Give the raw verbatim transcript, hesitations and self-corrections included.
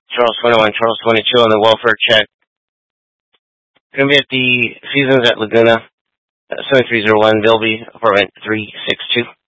Charles twenty-one, Charles twenty-two on the welfare check. Going to be at the Seasons at Laguna, uh, seven three zero one, Bilby, apartment three six two.